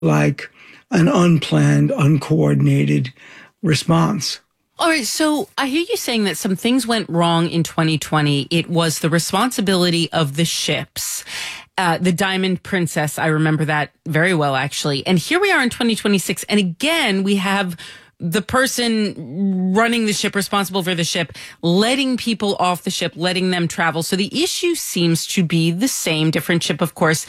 like an unplanned, uncoordinated response. All right, so I hear you saying that some things went wrong in 2020. It was the responsibility of the ships. The Diamond Princess, I remember that very well, actually. And here we are in 2026, and again, we have the person running the ship, responsible for the ship, letting people off the ship, letting them travel. So the issue seems to be the same, different ship, of course.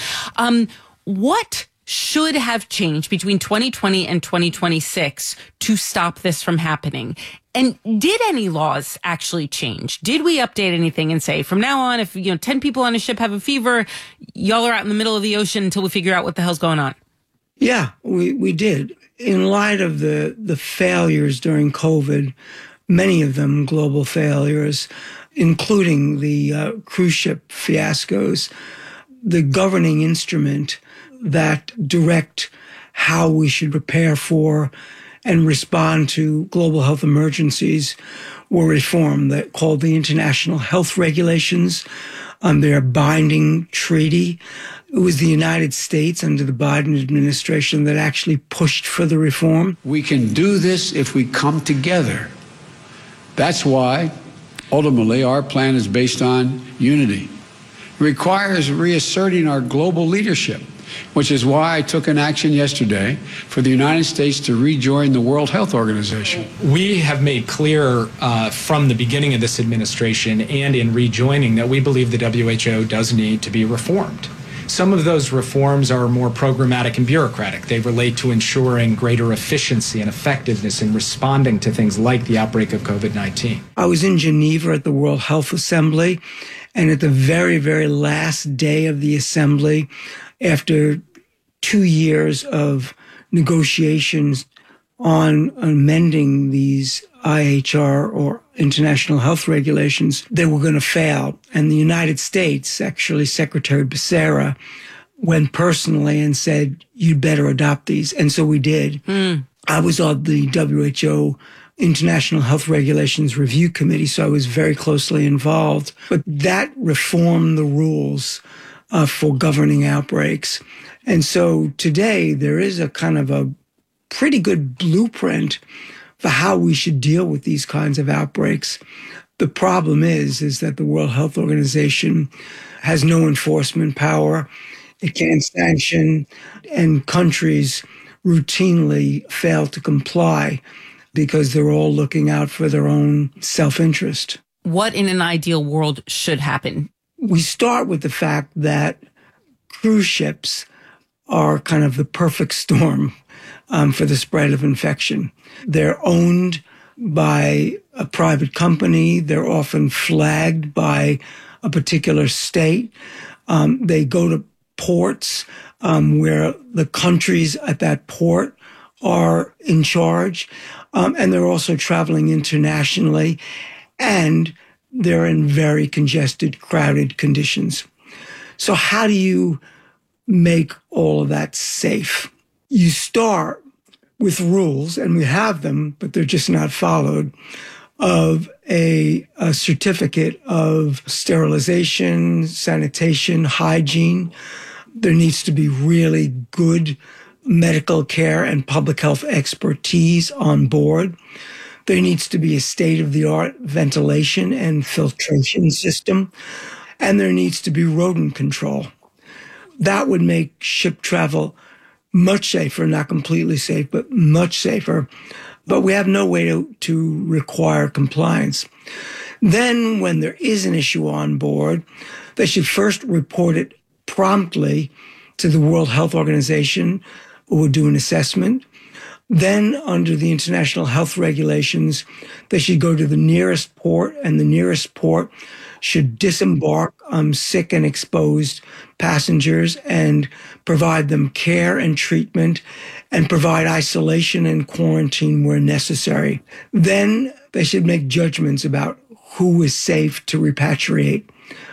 What should have changed between 2020 and 2026 to stop this from happening? And did any laws actually change? Did we update anything and say, from now on, if 10 people on a ship have a fever, y'all are out in the middle of the ocean until we figure out what the hell's going on? Yeah, we did. In light of the failures during COVID, many of them global failures, including the cruise ship fiascos, the governing instrument that direct how we should prepare for and respond to global health emergencies were reformed, that called the International Health Regulations. Their binding treaty. It was the United States under the Biden administration that actually pushed for the reform. We can do this if we come together. That's why, ultimately, our plan is based on unity. It requires reasserting our global leadership, which is why I took an action yesterday for the United States to rejoin the World Health Organization. We have made clear from the beginning of this administration and in rejoining that we believe the WHO does need to be reformed. Some of those reforms are more programmatic and bureaucratic. They relate to ensuring greater efficiency and effectiveness in responding to things like the outbreak of COVID-19. I was in Geneva at the World Health Assembly, and at the very, very last day of the assembly, after 2 years of negotiations on amending these IHR or international health regulations, they were going to fail. And the United States, actually Secretary Becerra, went personally and said, you'd better adopt these. And so we did. I was on the WHO International Health Regulations Review Committee, so I was very closely involved. But that reformed the rules for governing outbreaks. And so today there is a kind of a pretty good blueprint for how we should deal with these kinds of outbreaks. The problem is that the World Health Organization has no enforcement power. It can't sanction, and countries routinely fail to comply because they're all looking out for their own self-interest. What in an ideal world should happen? We start with the fact that cruise ships are kind of the perfect storm for the spread of infection. They're owned by a private company. They're often flagged by a particular state. They go to ports where the countries at that port are in charge. And they're also traveling internationally. And they're in very congested, crowded conditions. So how do you make all of that safe? You start with rules, and we have them, but they're just not followed, of a certificate of sterilization, sanitation, hygiene. There needs to be really good medical care and public health expertise on board. There needs to be a state-of-the-art ventilation and filtration system, and there needs to be rodent control. That would make ship travel much safer, not completely safe, but much safer. But we have no way to require compliance. Then when there is an issue on board, they should first report it promptly to the World Health Organization, who will do an assessment. Then, under the international health regulations, they should go to the nearest port, and the nearest port should disembark sick and exposed passengers and provide them care and treatment and provide isolation and quarantine where necessary. Then they should make judgments about who is safe to repatriate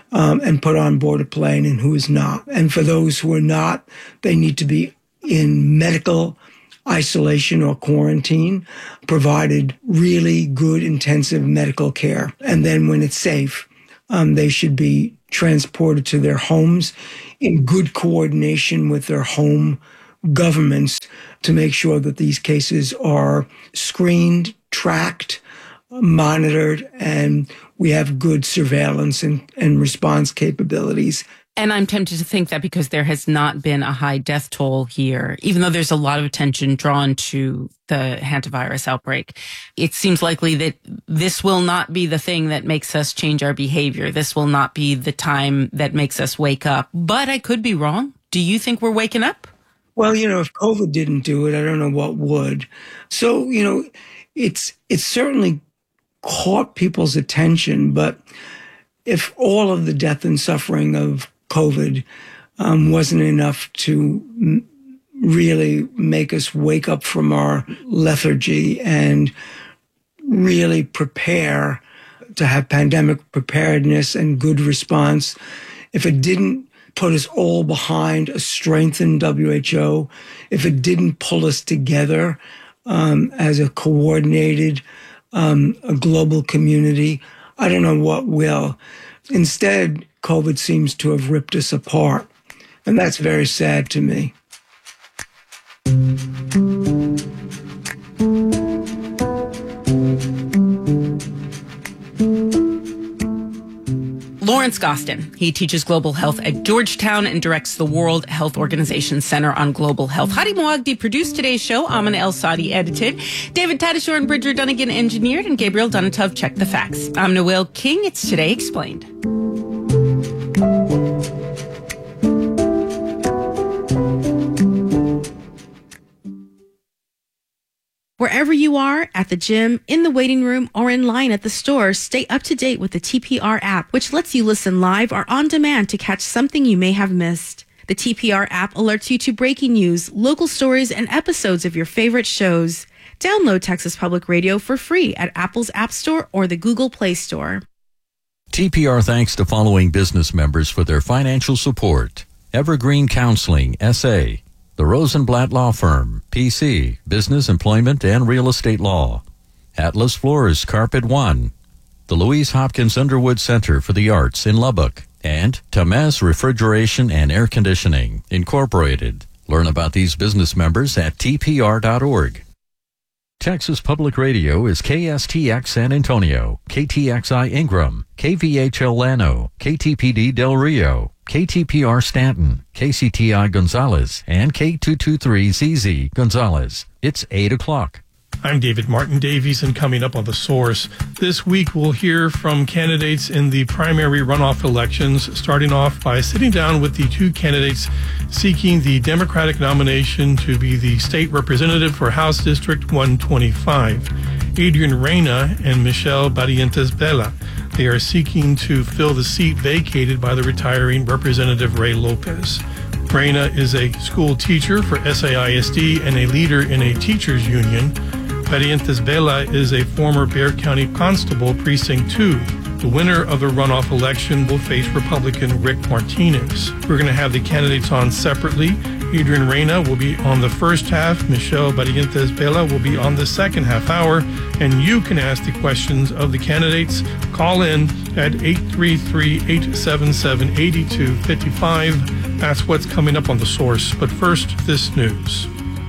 and put on board a plane and who is not. And for those who are not, they need to be in medical isolation or quarantine, provided really good intensive medical care. And then when it's safe, they should be transported to their homes in good coordination with their home governments to make sure that these cases are screened, tracked, monitored, and we have good surveillance and response capabilities. And I'm tempted to think that because there has not been a high death toll here, even though there's a lot of attention drawn to the hantavirus outbreak, it seems likely that this will not be the thing that makes us change our behavior. This will not be the time that makes us wake up. But I could be wrong. Do you think we're waking up? Well, if COVID didn't do it, I don't know what would. So, it's certainly caught people's attention, but if all of the death and suffering of COVID wasn't enough to really make us wake up from our lethargy and really prepare to have pandemic preparedness and good response, if it didn't put us all behind a strengthened WHO, if it didn't pull us together as a coordinated a global community, I don't know what will. Instead, COVID seems to have ripped us apart, and that's very sad to me. Lawrence Gostin. He teaches global health at Georgetown and directs the World Health Organization Center on Global Health. Hadi Moagdi produced today's show. Amin El-Sadi edited. David Tadashore and Bridger Dunnigan engineered, and Gabriel Donatov checked the facts. I'm Noel King. It's Today Explained. Wherever you are, at the gym, in the waiting room, or in line at the store, stay up to date with the TPR app, which lets you listen live or on demand to catch something you may have missed. The TPR app alerts you to breaking news, local stories, and episodes of your favorite shows. Download Texas Public Radio for free at Apple's App Store or the Google Play Store. TPR thanks to following business members for their financial support: Evergreen Counseling, S.A., the Rosenblatt Law Firm, PC, Business, Employment, and Real Estate Law, Atlas Floors, Carpet One, the Louise Hopkins Underwood Center for the Arts in Lubbock, and Tamez Refrigeration and Air Conditioning, Incorporated. Learn about these business members at tpr.org. Texas Public Radio is KSTX San Antonio, KTXI Ingram, KVHL Llano, KTPD Del Rio, KTPR Stanton, KCTI Gonzales, and K223ZZ Gonzales. It's 8 o'clock. I'm David Martin Davies, and coming up on The Source, this week we'll hear from candidates in the primary runoff elections, starting off by sitting down with the two candidates seeking the Democratic nomination to be the state representative for House District 125, Adrian Reyna and Michelle Barrientos Vela. They are seeking to fill the seat vacated by the retiring Representative Ray Lopez. Reyna is a school teacher for SAISD and a leader in a teachers union. Barrientos Vela is a former Bexar County Constable, Precinct 2. The winner of the runoff election will face Republican Rick Martinez. We're going to have the candidates on separately. Adrian Reyna will be on the first half. Michelle Barrientos Vela will be on the second half hour. And you can ask the questions of the candidates. Call in at 833-877-8255. That's what's coming up on The Source. But first, this news.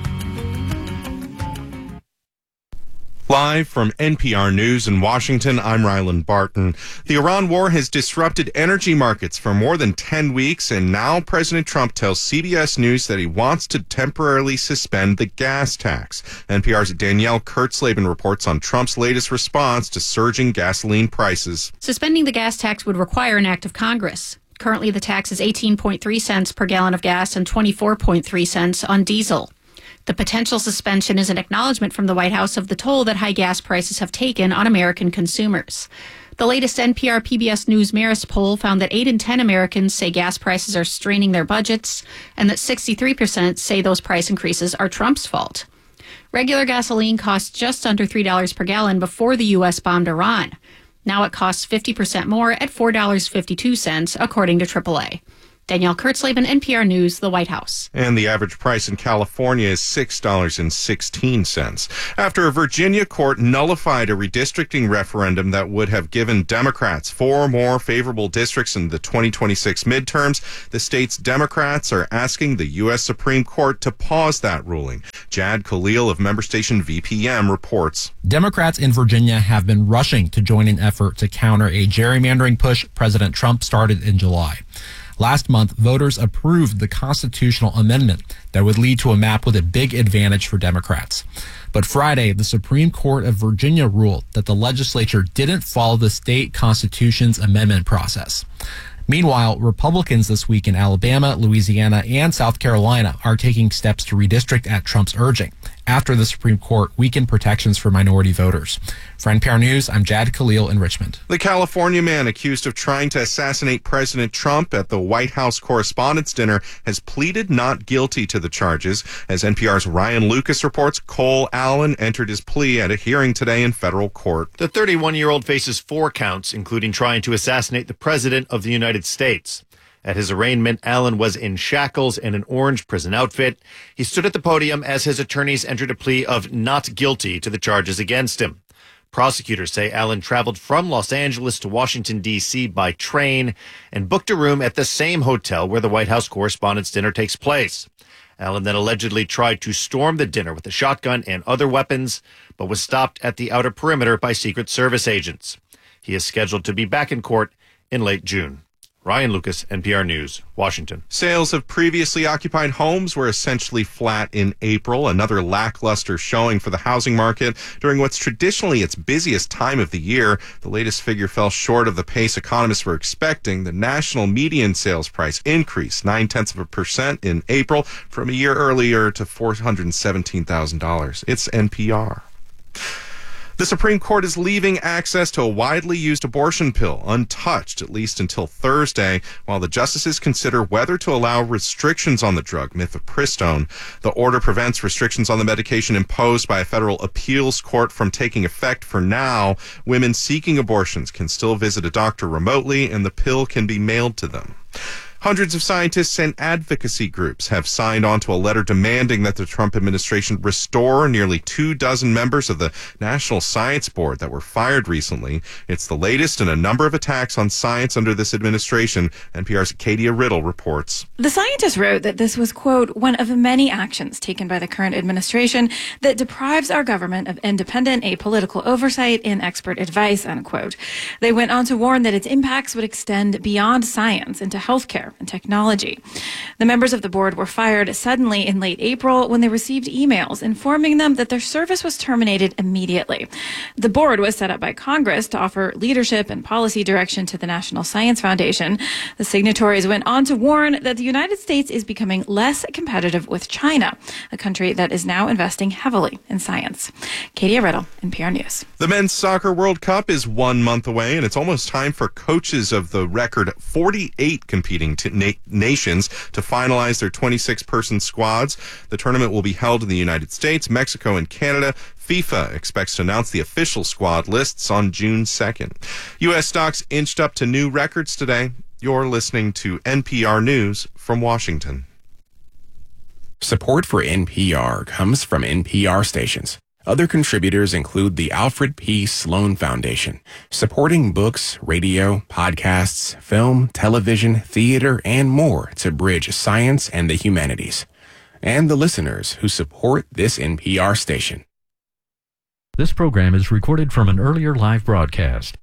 Live from NPR News in Washington, I'm Ryland Barton. The Iran war has disrupted energy markets for more than 10 weeks, and now President Trump tells CBS News that he wants to temporarily suspend the gas tax. NPR's Danielle Kurtzleben reports on Trump's latest response to surging gasoline prices. Suspending the gas tax would require an act of Congress. Currently, the tax is 18.3 cents per gallon of gas and 24.3 cents on diesel. The potential suspension is an acknowledgement from the White House of the toll that high gas prices have taken on American consumers. The latest NPR PBS News Marist poll found that 8 in 10 Americans say gas prices are straining their budgets, and that 63% say those price increases are Trump's fault. Regular gasoline cost just under $3 per gallon before the U.S. bombed Iran. Now it costs 50% more at $4.52, according to AAA. Danielle Kurtzleben, NPR News, the White House. And the average price in California is $6.16. After a Virginia court nullified a redistricting referendum that would have given Democrats 4 more favorable districts in the 2026 midterms, the state's Democrats are asking the U.S. Supreme Court to pause that ruling. Jad Khalil of member station VPM reports. Democrats in Virginia have been rushing to join an effort to counter a gerrymandering push President Trump started in July. Last month, voters approved the constitutional amendment that would lead to a map with a big advantage for Democrats. But Friday, the Supreme Court of Virginia ruled that the legislature didn't follow the state constitution's amendment process. Meanwhile, Republicans this week in Alabama, Louisiana, and South Carolina are taking steps to redistrict at Trump's urging after the Supreme Court weakened protections for minority voters. For NPR News, I'm Jad Khalil in Richmond. The California man accused of trying to assassinate President Trump at the White House Correspondents' Dinner has pleaded not guilty to the charges. As NPR's Ryan Lucas reports, Cole Allen entered his plea at a hearing today in federal court. The 31-year-old faces 4 counts, including trying to assassinate the President of the United States. At his arraignment, Allen was in shackles and an orange prison outfit. He stood at the podium as his attorneys entered a plea of not guilty to the charges against him. Prosecutors say Allen traveled from Los Angeles to Washington, D.C. by train and booked a room at the same hotel where the White House Correspondents' Dinner takes place. Allen then allegedly tried to storm the dinner with a shotgun and other weapons, but was stopped at the outer perimeter by Secret Service agents. He is scheduled to be back in court in late June. Ryan Lucas, NPR News, Washington. Sales of previously occupied homes were essentially flat in April, another lackluster showing for the housing market during what's traditionally its busiest time of the year. The latest figure fell short of the pace economists were expecting. The national median sales price increased 0.9% in April from a year earlier to $417,000. It's NPR. The Supreme Court is leaving access to a widely used abortion pill untouched, at least until Thursday, while the justices consider whether to allow restrictions on the drug, mifepristone. The order prevents restrictions on the medication imposed by a federal appeals court from taking effect for now. Women seeking abortions can still visit a doctor remotely, and the pill can be mailed to them. Hundreds of scientists and advocacy groups have signed on to a letter demanding that the Trump administration restore nearly 24 members of the National Science Board that were fired recently. It's the latest in a number of attacks on science under this administration. NPR's Katia Riddle reports. The scientists wrote that this was, quote, one of many actions taken by the current administration that deprives our government of independent, apolitical oversight and expert advice, unquote. They went on to warn that its impacts would extend beyond science into healthcare and technology. The members of the board were fired suddenly in late April when they received emails informing them that their service was terminated immediately. The board was set up by Congress to offer leadership and policy direction to the National Science Foundation. The signatories went on to warn that the United States is becoming less competitive with China, a country that is now investing heavily in science. Katia Riddle, NPR News. The Men's Soccer World Cup is 1 month away, and it's almost time for coaches of the record 48 competing nations to finalize their 26-person squads. The tournament will be held in the United States, Mexico, and Canada. FIFA expects to announce the official squad lists on June 2nd. U.S. stocks inched up to new records today. You're listening to NPR News from Washington. Support for NPR comes from NPR stations. Other contributors include the Alfred P. Sloan Foundation, supporting books, radio, podcasts, film, television, theater, and more to bridge science and the humanities. And the listeners who support this NPR station. This program is recorded from an earlier live broadcast.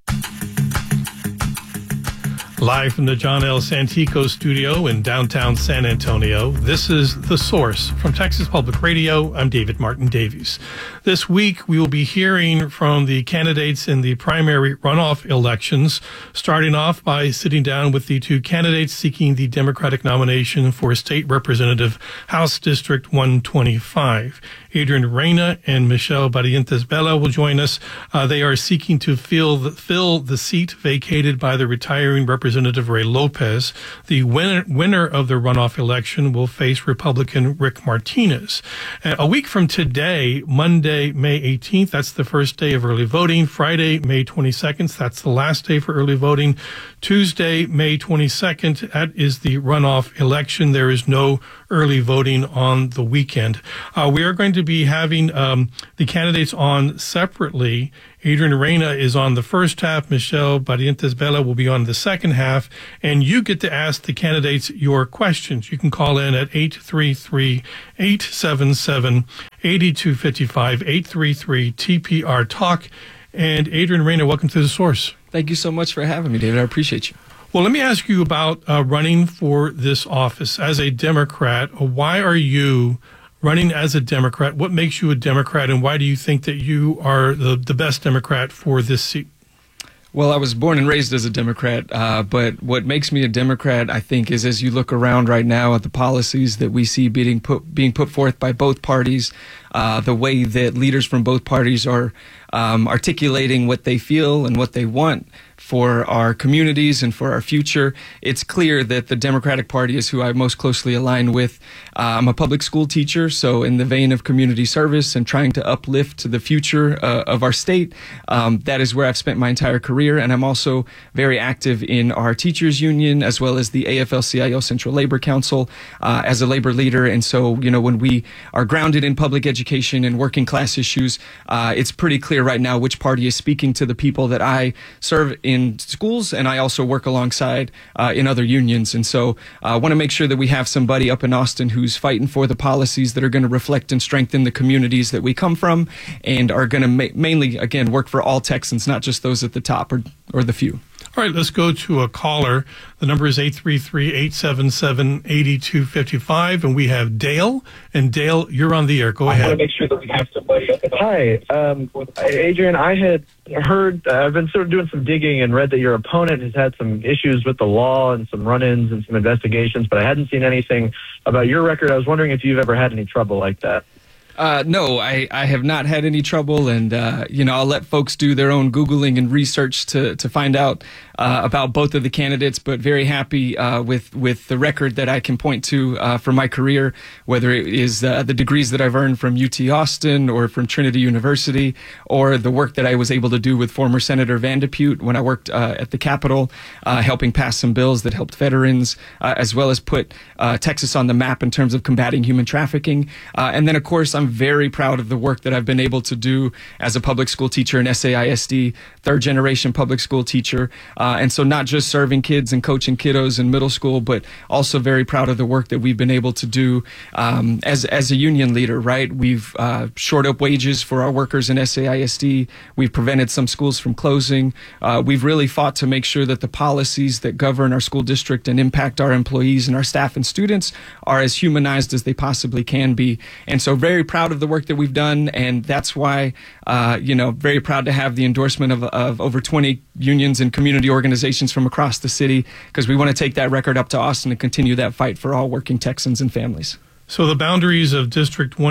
Live from the John L. Santico studio in downtown San Antonio, this is The Source from Texas Public Radio. I'm David Martin Davies. This week, we will be hearing from the candidates in the primary runoff elections, starting off by sitting down with the 2 candidates seeking the Democratic nomination for State Representative House District 125. Adrian Reyna and Michelle Barrientos Bella will join us. They are seeking to fill the seat vacated by the retiring Representative Representative Ray Lopez. The winner of the runoff election will face Republican Rick Martinez. A week from today, Monday, May 18th, that's the first day of early voting. Friday, May 22nd, that's the last day for early voting. Tuesday, May 22nd, that is the runoff election. There is no early voting on the weekend. We are going to be having the candidates on separately. Adrian Reyna is on the first half. Michelle Barrientos Vela will be on the second half. And you get to ask the candidates your questions. You can call in at 833-877-8255, 833-TPR-TALK. And Adrian Reyna, welcome to The Source. Thank you so much for having me, David. I appreciate you. Well, let me ask you about running for this office as a Democrat. Why are you running as a Democrat? What makes you a Democrat, and why do you think that you are the best Democrat for this seat? Well, I was born and raised as a Democrat, but what makes me a Democrat, I think, is as you look around right now at the policies that we see being put forth by both parties, the way that leaders from both parties are articulating what they feel and what they want for our communities and for our future. It's clear that the Democratic Party is who I most closely align with. I'm a public school teacher, so in the vein of community service and trying to uplift the future of our state, that is where I've spent my entire career. And I'm also very active in our teachers union as well as the AFL-CIO Central Labor Council as a labor leader. And so, when we are grounded in public education and working class issues, it's pretty clear right now which party is speaking to the people that I serve in schools, and I also work alongside in other unions. And so I want to make sure that we have somebody up in Austin who's fighting for the policies that are going to reflect and strengthen the communities that we come from and are going to mainly, again, work for all Texans, not just those at the top or the few. All right, let's go to a caller. The number is 833-877-8255, and we have Dale. And Dale, you're on the air. Go ahead. I want to make sure that we have somebody. Hi, Adrian. I had heard, I've been sort of doing some digging and read that your opponent has had some issues with the law and some run-ins and some investigations, but I hadn't seen anything about your record. I was wondering if you've ever had any trouble like that. No, I have not had any trouble, and I'll let folks do their own Googling and research to find out about both of the candidates, but very happy with the record that I can point to for my career, whether it is the degrees that I've earned from UT Austin or from Trinity University, or the work that I was able to do with former Senator Van de Putte when I worked at the Capitol, helping pass some bills that helped veterans, as well as put Texas on the map in terms of combating human trafficking. And then, of course, I'm very proud of the work that I've been able to do as a public school teacher in SAISD, third generation public school teacher. And so not just serving kids and coaching kiddos in middle school, but also very proud of the work that we've been able to do as a union leader, right? We've shored up wages for our workers in SAISD. We've prevented some schools from closing. We've really fought to make sure that the policies that govern our school district and impact our employees and our staff and students are as humanized as they possibly can be. And so very proud of the work that we've done, and that's why, very proud to have the endorsement of over 20 unions and community organizations from across the city, because we want to take that record up to Austin and continue that fight for all working Texans and families. So the boundaries of District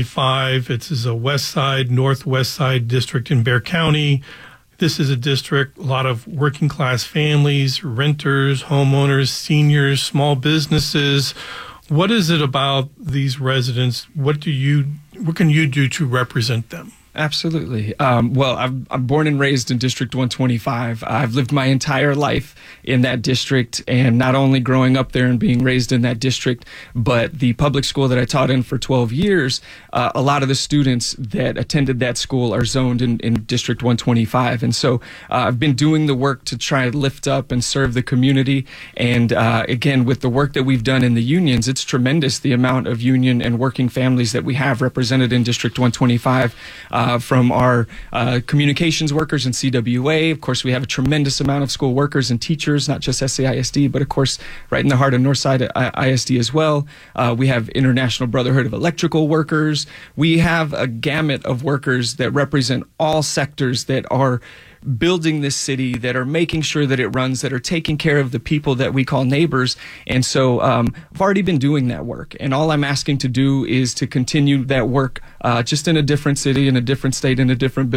125, it is a west side, northwest side district in Bexar County. This is a district, a lot of working class families, renters, homeowners, seniors, small businesses. What is it about these residents? What can you do to represent them? Absolutely. Well, I'm born and raised in District 125. I've lived my entire life in that district, and not only growing up there and being raised in that district, but the public school that I taught in for 12 years, a lot of the students that attended that school are zoned in District 125. And so I've been doing the work to try to lift up and serve the community. And again, with the work that we've done in the unions, it's tremendous the amount of union and working families that we have represented in District 125. From our communications workers in CWA. Of course, we have a tremendous amount of school workers and teachers, not just SAISD, but of course, right in the heart of Northside ISD as well. We have International Brotherhood of Electrical Workers. We have a gamut of workers that represent all sectors that are building this city, that are making sure that it runs, that are taking care of the people that we call neighbors. And so I've already been doing that work. And all I'm asking to do is to continue that work just in a different city, in a different state, in a different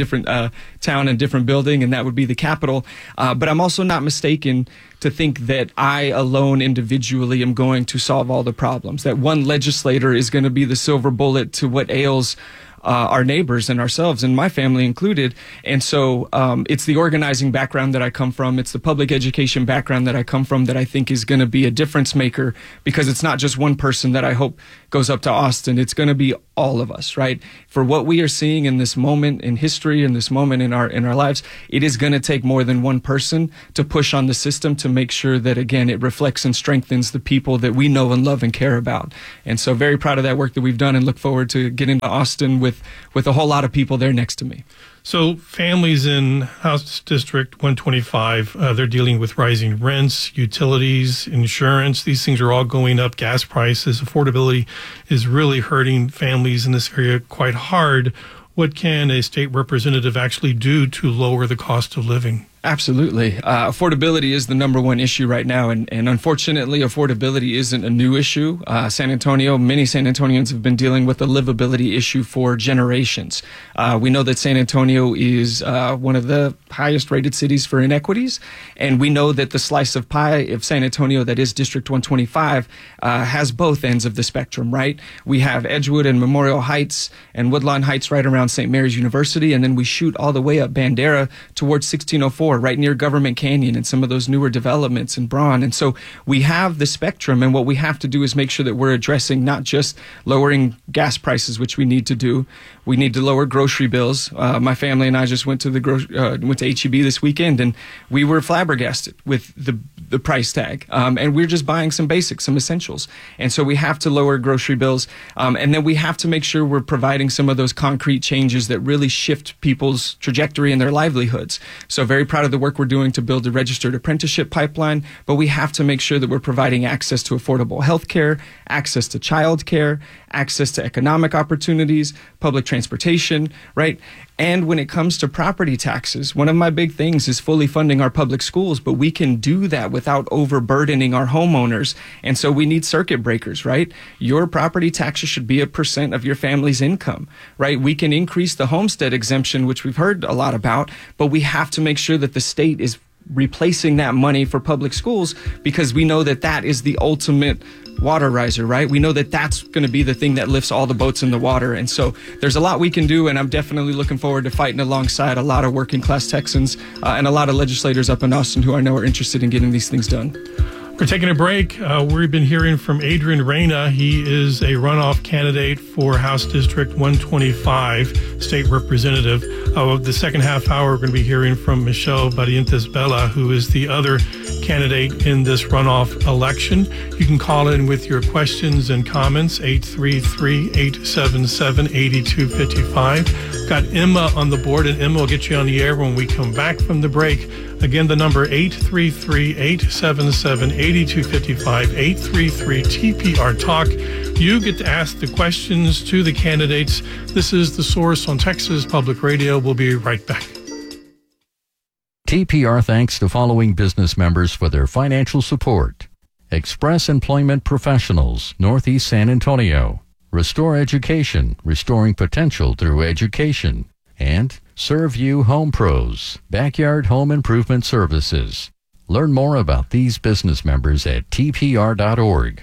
town, and different building, and that would be the Capitol. But I'm also not mistaken to think that I alone individually am going to solve all the problems, that one legislator is going to be the silver bullet to what ails our neighbors and ourselves, and my family included. And so it's the organizing background that I come from. It's the public education background that I come from that I think is going to be a difference maker, because it's not just one person that I hope goes up to Austin. It's going to be all of us, right? For what we are seeing in this moment in history, in this moment in our lives, it is going to take more than one person to push on the system to make sure that, again, it reflects and strengthens the people that we know and love and care about. And so very proud of that work that we've done, and look forward to getting to Austin with a whole lot of people there next to me. So families in House District 125, they're dealing with rising rents, utilities, insurance. These things are all going up, gas prices. Affordability is really hurting families in this area quite hard. What can a state representative actually do to lower the cost of living? Absolutely. Affordability is the number one issue right now. And unfortunately, affordability isn't a new issue. Many San Antonians have been dealing with the livability issue for generations. We know that San Antonio is one of the highest rated cities for inequities. And we know that the slice of pie of San Antonio, that is District 125, has both ends of the spectrum, right? We have Edgewood and Memorial Heights and Woodlawn Heights right around St. Mary's University. And then we shoot all the way up Bandera towards 1604. Right near Government Canyon and some of those newer developments in Braun. And so we have the spectrum, and what we have to do is make sure that we're addressing not just lowering gas prices, which we need to do. We need to lower grocery bills. My family and I just went to HEB this weekend, and we were flabbergasted with the price tag. And we're just buying some basics, some essentials. And so we have to lower grocery bills. And then we have to make sure we're providing some of those concrete changes that really shift people's trajectory and their livelihoods. So very proud of the work we're doing to build a registered apprenticeship pipeline, but we have to make sure that we're providing access to affordable health care, access to child care, access to economic opportunities, public transportation, right? And when it comes to property taxes, one of my big things is fully funding our public schools, but we can do that without overburdening our homeowners. And so we need circuit breakers, right? Your property taxes should be 1% of your family's income, right? We can increase the homestead exemption, which we've heard a lot about, but we have to make sure that the state is replacing that money for public schools, because we know that that is the ultimate water riser, right? We know that that's going to be the thing that lifts all the boats in the water. And so there's a lot we can do, and I'm definitely looking forward to fighting alongside a lot of working class Texans and a lot of legislators up in Austin who I know are interested in getting these things done. We're taking a break. We've been hearing from Adrian Reyna. He is a runoff candidate for House District 125, state representative. The second half hour, we're going to be hearing from Michelle Barrientos Bella, who is the other candidate in this runoff election. You can call in with your questions and comments, 833-877-8255. Got Emma on the board, and Emma will get you on the air when we come back from the break. Again, the number 833-877-8255, 833-TPR-TALK. You get to ask the questions to the candidates. This is The Source on Texas Public Radio. We'll be right back. TPR thanks the following business members for their financial support: Express Employment Professionals, Northeast San Antonio; Restore Education, restoring potential through education; and Serve You Home Pros, backyard home improvement services. Learn more about these business members at tpr.org.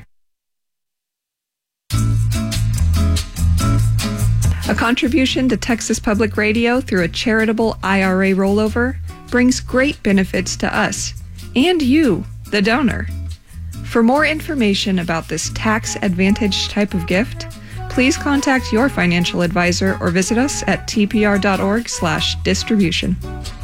A contribution to Texas Public Radio through a charitable IRA rollover brings great benefits to us and you, the donor. For more information about this tax-advantaged type of gift, please contact your financial advisor or visit us at tpr.org/distribution.